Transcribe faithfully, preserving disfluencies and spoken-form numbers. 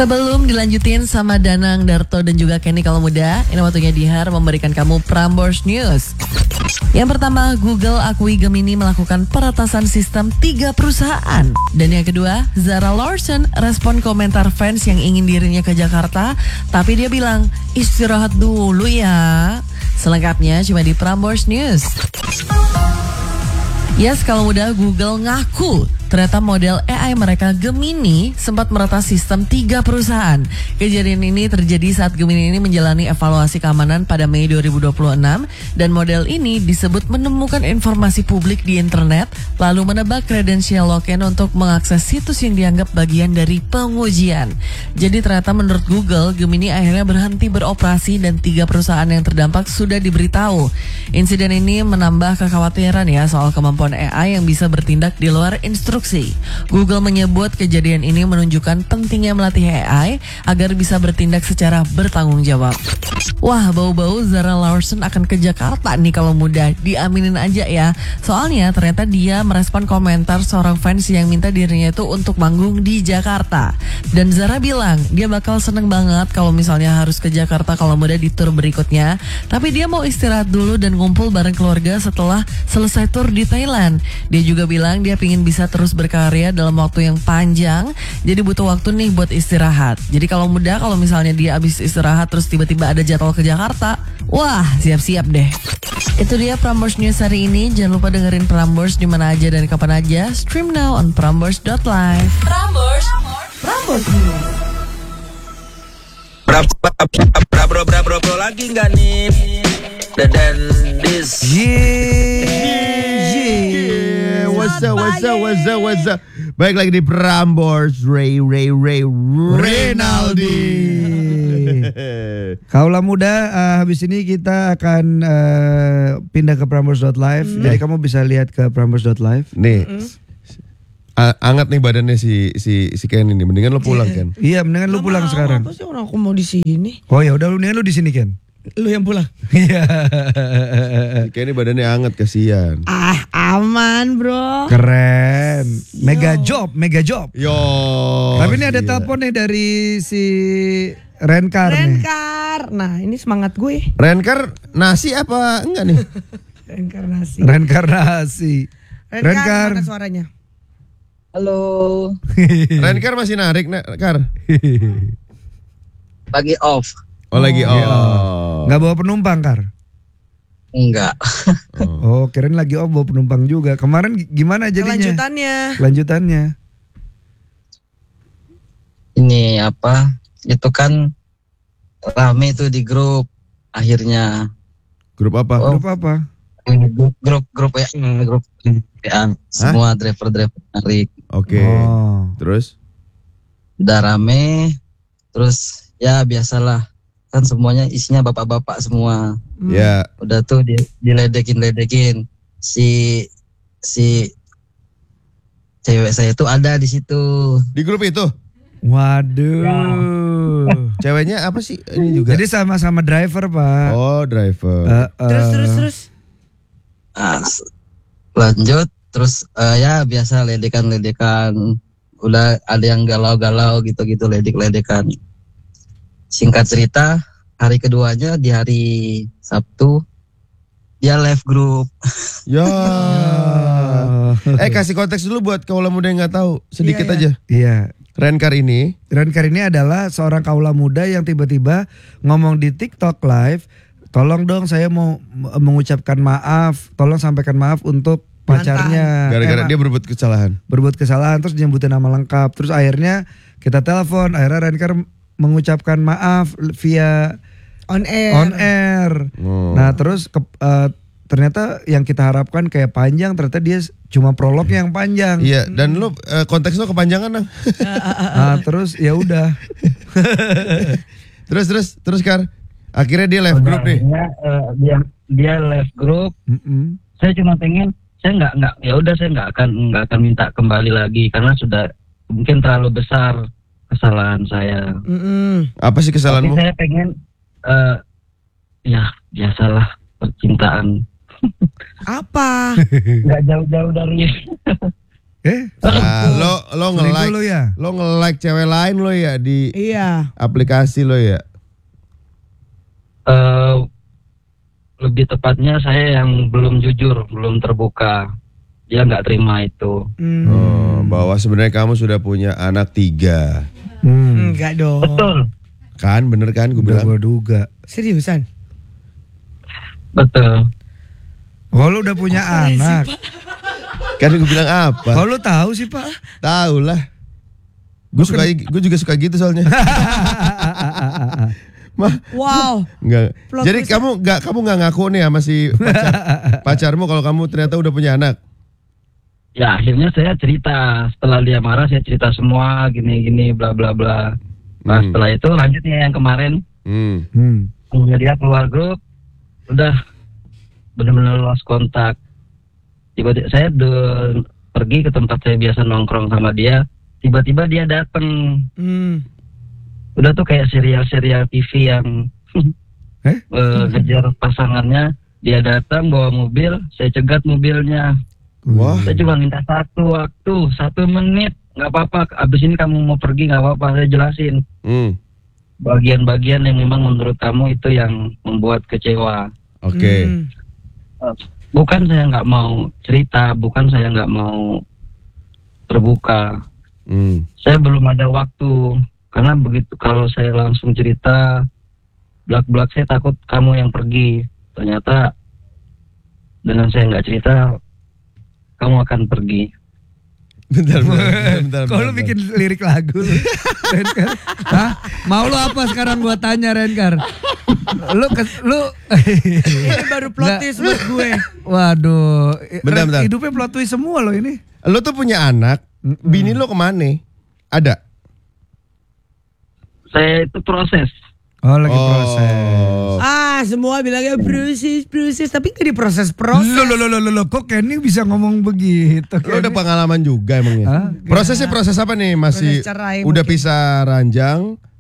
Sebelum dilanjutin sama Danang, Darto, dan juga Kenny kalau muda, ini waktunya Dihar memberikan kamu Prambors News. Yang pertama, Google akui Gemini melakukan peretasan sistem tiga perusahaan. Dan yang kedua, Zara Larsson respon komentar fans yang ingin dirinya ke Jakarta, tapi dia bilang, istirahat dulu ya. Selengkapnya cuma di Prambors News. Yes, kalau muda, Google ngaku ternyata model A I mereka Gemini sempat meretas sistem tiga perusahaan. Kejadian ini terjadi saat Gemini ini menjalani evaluasi keamanan pada Mei dua ribu dua puluh enam dan model ini disebut menemukan informasi publik di internet lalu menebak kredensial login untuk mengakses situs yang dianggap bagian dari pengujian. Jadi ternyata menurut Google, Gemini akhirnya berhenti beroperasi dan tiga perusahaan yang terdampak sudah diberitahu. Insiden ini menambah kekhawatiran ya soal kemampuan A I yang bisa bertindak di luar instruksi. Google menyebut kejadian ini menunjukkan pentingnya melatih A I agar bisa bertindak secara bertanggung jawab. Wah, bau-bau Zara Larsson akan ke Jakarta nih kalau muda. Diaminin aja ya. Soalnya ternyata dia merespon komentar seorang fans yang minta dirinya itu untuk manggung di Jakarta. Dan Zara bilang dia bakal seneng banget kalau misalnya harus ke Jakarta kalau muda di tour berikutnya. Tapi dia mau istirahat dulu dan ngumpul bareng keluarga setelah selesai tour di Thailand. Dia juga bilang dia pingin bisa terus berkarya dalam waktu yang panjang, jadi butuh waktu nih buat istirahat. Jadi kalau muda, kalau misalnya dia habis istirahat terus tiba-tiba ada jadwal ke Jakarta, wah siap-siap deh. Itu dia Prambors News hari ini. Jangan lupa dengerin Prambors di mana aja dan kapan aja. Stream now on prambors dot live. Prambors, Prambors News. Berapa bro bro bro bro lagi nggak nih? Dan this. Yeah. What's up, what's up, what's up, what's up. Baik lagi di Prambors, Ray, Ray, Ray, Renaldi. Kaulah muda, uh, habis ini kita akan uh, pindah ke prambors dot live. Hmm. Jadi kamu bisa lihat ke prambors dot live. Nih, mm-hmm. uh, anget nih badannya si si si Ken ini. Mendingan lo pulang Ken. Iya, mendingan lo pulang sekarang. Apa sih orang aku mau di sini? Oh ya udah, lu mendingan lu di sini Ken. Lu yang pulang. Iya. Si Ken ini badannya anget, kasihan. Ah, aman bro. Keren. Mega Yo. job, mega job. Yo. Tapi ini ada telepon nih dari si Renkar. Renkar. Nih. Nah, ini semangat gue. Renkar nasi apa enggak nih? Renkar nasi. Renkar nasi. Renkar, Renkar. Suaranya. Halo. Renkar masih narik, Kar. Lagi off. Oh, lagi off. Enggak bawa penumpang, Kar? Enggak. Oh, keren lagi off bawa penumpang juga. Kemarin gimana jadinya? Lanjutannya. Lanjutannya. Ini apa? Itu kan rame tuh di grup akhirnya. Grup apa? Oh, grup apa? Grup grup grup ya, grup ya, semua driver-driver narik. Oke. Okay. Oh. Terus? Udah rame. Terus ya biasalah. Kan semuanya isinya bapak-bapak semua. Ya. Yeah. Udah tuh di, diledekin-ledekin. Si si cewek saya tuh ada di situ. Di grup itu? Waduh. Ya. Ceweknya apa sih? Ini juga. Jadi sama-sama driver, Pak. Oh, driver. Uh, uh. Terus terus terus. Nah, lanjut terus uh, ya biasa ledekan-ledekan. Udah ada yang galau-galau gitu-gitu, ledek-ledekan. Singkat cerita, hari keduanya di hari Sabtu dia live group. Ya. eh kasih konteks dulu buat kaula muda yang nggak tahu, sedikit iya, aja. Iya. Renkar ini, Renkar ini adalah seorang kaula muda yang tiba-tiba ngomong di TikTok live, tolong dong saya mau mengucapkan maaf, tolong sampaikan maaf untuk pacarnya. Gara-gara eh, dia berbuat kesalahan. Berbuat kesalahan terus nyebutin nama lengkap. Terus akhirnya kita telepon, akhirnya Renkar mengucapkan maaf via on air. On air. Oh. Nah, terus ke, uh, ternyata yang kita harapkan kayak panjang, ternyata dia cuma prolog yang panjang. Iya, dan lu uh, konteks lu kepanjangan dong. Nah, terus ya udah. terus terus terus Kar. Akhirnya dia live group nih. Uh, dia dia live group. Mm-mm. Saya cuma pengen saya nggak nggak ya udah saya nggak akan nggak akan minta kembali lagi karena sudah mungkin terlalu besar kesalahan saya. Mm-mm. Apa sih kesalahanmu? Tapi saya pengen uh, ya biasalah percintaan. Apa? Nggak jauh-jauh dari Eh, Nah, lo lo selingkuh nge-like lo ya? lo nge-like cewek lain lo ya di Iya. aplikasi lo ya. Eh, lebih tepatnya saya yang belum jujur, belum terbuka. Dia nggak terima itu. Hmm. Oh, bahwa sebenarnya kamu sudah punya anak tiga. Hmm. Enggak dong. Betul, Kan bener kan gue Udah bilang. gue duga. Seriusan? betul. Oh lu udah punya anak. Kan gue bilang apa? Oh lu tahu sih Pak? Tahu lah. Gue suka gue juga suka gitu soalnya. Mah, Wow. enggak. Plot Jadi twist. kamu enggak kamu enggak ngaku nih sama si pacar, pacarmu kalau kamu ternyata udah punya anak. Ya akhirnya saya cerita, setelah dia marah saya cerita semua gini-gini bla bla bla. Nah Hmm. setelah itu lanjutnya yang kemarin, Hmm. Hmm. kemudian dia keluar grup, udah benar-benar lost kontak. Tiba-tiba saya de- pergi ke tempat saya biasa nongkrong sama dia, tiba-tiba dia dateng. Hmm. Udah tuh kayak serial-serial T V yang Eh? eh, ngejar pasangannya. Dia datang bawa mobil, saya cegat mobilnya. Wah. Saya cuma minta satu waktu, satu menit, nggak apa-apa. Abis ini kamu mau pergi nggak apa-apa, saya jelasin Hmm. bagian-bagian yang memang menurut kamu itu yang membuat kecewa. Oke. Hmm. Bukan saya nggak mau cerita, bukan saya nggak mau terbuka. Hmm. Saya belum ada waktu karena begitu kalau saya langsung cerita, belak-belak saya takut kamu yang pergi. Ternyata dengan saya nggak cerita, kamu akan pergi. Bentar, bentar, bentar, Kok lu bentar. bikin lirik lagu lu? Renkar? Hah? Mau lu apa sekarang gua tanya Renkar? Lu kes, lu Ini baru plot Nggak. twist buat gue. Waduh, Bentar, Ren- bentar. hidupnya plot twist semua lo ini. Lo tuh punya anak, bini lo kemana? Ada? Saya itu proses. Oh, lagi proses. Ah, semua bilangnya proses, proses, tapi nggak diproses-proses. Lo lo lo lo lo kok Kenny bisa ngomong begitu? Lo udah Kenny? pengalaman juga emangnya? Hah? Prosesnya proses apa nih? Masih Proses cerai udah mungkin. pisah ranjang